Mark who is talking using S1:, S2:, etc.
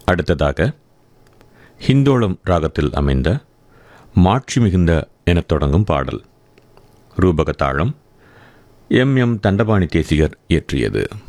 S1: அடுத்ததாக ஹிந்தோளம் ராகத்தில் அமைந்த மாட்சி மிகுந்த எனத் தொடங்கும் பாடல். ரூபக தாளம் எம் தண்டபாணி தேசிகர் இயற்றியது.